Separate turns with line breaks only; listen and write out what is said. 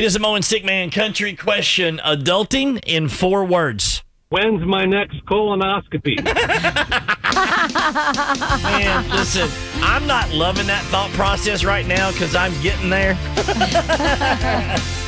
It is a Mo and Stick Man country question. Adulting in 4 words.
When's my next colonoscopy?
Man, listen, I'm not loving that thought process right now because I'm getting there.